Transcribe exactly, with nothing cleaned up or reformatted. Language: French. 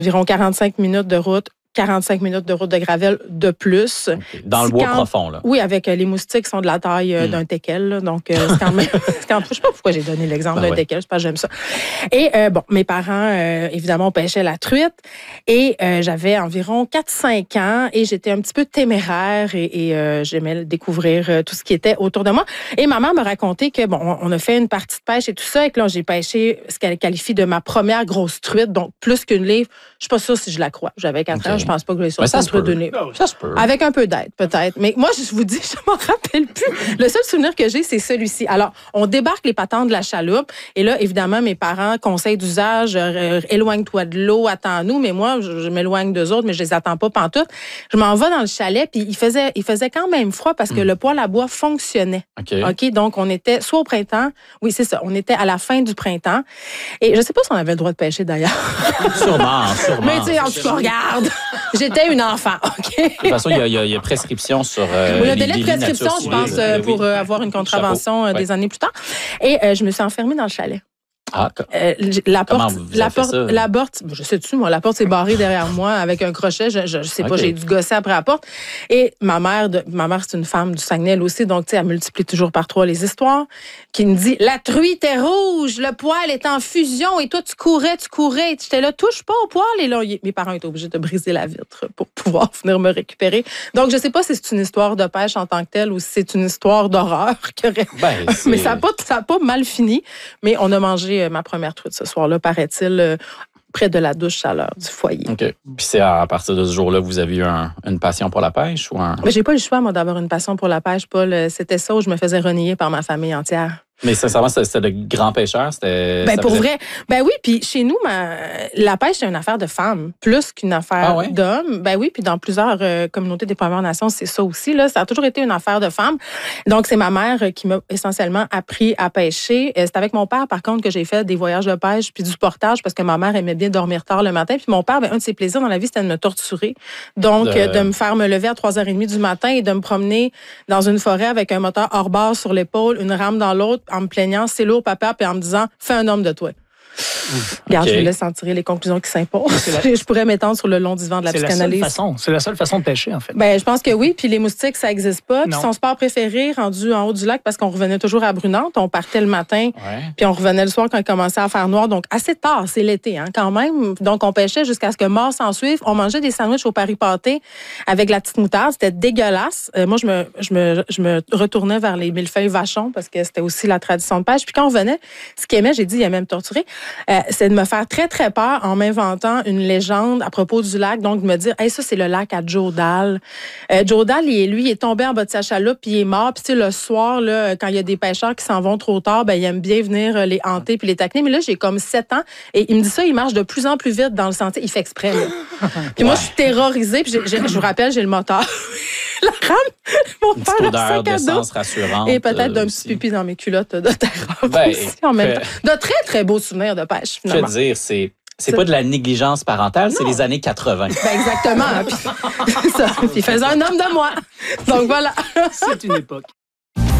environ quarante-cinq minutes de route. quarante-cinq minutes de route de gravel de plus. Okay. Dans le bois quand, profond, là. Oui, avec euh, les moustiques qui sont de la taille euh, mm. d'un teckel. Là, donc, euh, c'est quand même... c'est quand, je ne sais pas pourquoi j'ai donné l'exemple ben d'un ouais. teckel. Je sais pas, j'aime ça. Et euh, bon, mes parents, euh, évidemment, on pêchait la truite. Et euh, j'avais environ quatre cinq ans et j'étais un petit peu téméraire et, et euh, j'aimais découvrir euh, tout ce qui était autour de moi. Et ma mère me racontait que, bon, on, on a fait une partie de pêche et tout ça. Et que là, j'ai pêché ce qu'elle qualifie de ma première grosse truite. Donc, plus qu'une livre. Je ne suis pas sûre si je la crois. J'avais quatre ans. Je pense pas que je l'ai sorti entre deux livres. Ça se peut. Avec un peu d'aide, peut-être. Mais moi, je vous dis, je m'en rappelle plus. Le seul souvenir que j'ai, c'est celui-ci. Alors, on débarque les patentes de la chaloupe. Et là, évidemment, mes parents, conseil d'usage, euh, éloigne-toi de l'eau, attends-nous. Mais moi, je, je m'éloigne d'eux autres, mais je les attends pas pantoute. Je m'en vais dans le chalet, puis il faisait, il faisait quand même froid parce que mm. le poêle à bois fonctionnait. OK. OK. Donc, on était soit au printemps. Oui, c'est ça. On était à la fin du printemps. Et je sais pas si on avait le droit de pêcher, d'ailleurs. Sûrement, sûrement. Mais tu sais, en tout cas, regarde. J'étais une enfant, OK? De toute façon, il y a, il y a prescription sur euh, oui, le les délai de prescription, je pense, euh, pour oui. euh, avoir une contravention euh, des ouais. années plus tard. Et euh, je me suis enfermée dans le chalet. Ah, euh, la porte, vous la porte, ça? la porte, je sais-tu, moi, la porte s'est barrée derrière moi avec un crochet. Je, je, je sais pas, okay. j'ai dû gosser après la porte. Et ma mère, de, ma mère, c'est une femme du Saguenay elle aussi, donc tu sais, elle multiplie toujours par trois les histoires. Qui me dit, la truite est rouge, le poêle est en fusion, et toi tu courais, tu courais, et j'étais là, touche pas au poêle. Et là, mes parents étaient obligés de briser la vitre pour pouvoir venir me récupérer. Donc je sais pas si c'est une histoire de pêche en tant que telle ou si c'est une histoire d'horreur. Ben, mais ça a pas, ça a pas mal fini. Mais on a mangé ma première truite ce soir-là, paraît-il, euh, près de la douche chaleur du foyer. OK. Puis c'est à partir de ce jour-là que vous avez eu un, une passion pour la pêche? Ou un... Mais j'ai pas eu le choix, moi, d'avoir une passion pour la pêche, Paul. C'était ça où je me faisais renier par ma famille entière. Mais sincèrement, c'était de grands pêcheurs? C'était, ben, pour faisait... vrai. Ben oui, puis chez nous, ma... la pêche, c'est une affaire de femmes, plus qu'une affaire ah ouais? d'hommes. Ben oui, puis dans plusieurs euh, communautés des Premières Nations, c'est ça aussi. Là. Ça a toujours été une affaire de femmes. Donc, c'est ma mère qui m'a essentiellement appris à pêcher. C'est avec mon père, par contre, que j'ai fait des voyages de pêche puis du portage parce que ma mère aimait bien dormir tard le matin. Puis mon père, ben, un de ses plaisirs dans la vie, c'était de me torturer. Donc, de, de me faire me lever à trois heures trente du matin et de me promener dans une forêt avec un moteur hors bord sur l'épaule, une rame dans l'autre, en me plaignant, c'est lourd, papa, puis en me disant, fais un homme de toi. Regarde, okay. je vous laisse en tirer les conclusions qui s'imposent. La... Je pourrais m'étendre sur le long du divan de la c'est psychanalyse. La seule façon. C'est la seule façon de pêcher, en fait. Ben, je pense que oui. Puis les moustiques, ça n'existe pas. Puis son sport préféré, rendu en haut du lac, parce qu'on revenait toujours à Brunante. On partait le matin, ouais. puis on revenait le soir quand il commençait à faire noir. Donc, assez tard, c'est l'été, hein, quand même. Donc, on pêchait jusqu'à ce que mort s'en suive. On mangeait des sandwichs au Paris pâté avec la petite moutarde. C'était dégueulasse. Euh, moi, je me, je, me, je me retournais vers les millefeuilles vachons parce que c'était aussi la tradition de pêche. Puis quand on revenait, ce qu'il aimait, j'ai dit, il aimait me torturer, euh, c'est de me faire très, très peur en m'inventant une légende à propos du lac. Donc, de me dire, hey, ça, c'est le lac à Joe Dahl. Euh, Joe Dahl, il, lui, il est tombé en bas de sa chaloupe, puis il est mort. Puis, tu sais, le soir, là, quand il y a des pêcheurs qui s'en vont trop tard, ben, il aime bien venir les hanter puis les taquiner. Mais là, j'ai comme sept ans et il me dit ça, il marche de plus en plus vite dans le sentier. Il fait exprès, là. Puis ouais. moi, je suis terrorisée. Puis, j'ai, j'ai, je vous rappelle, j'ai le moteur. La rame, mon une père, petite odeur sac à d'essence rassurante. Et peut-être d'un aussi. petit pipi dans mes culottes de terreur ben, aussi, en même temps. De très, très beaux souvenirs de pêche, finalement. Je veux dire, c'est... C'est pas de la négligence parentale, non. C'est les années quatre-vingts. Ben exactement. Puis, ça. Puis il faisait un homme de moi. Donc voilà. C'est une époque.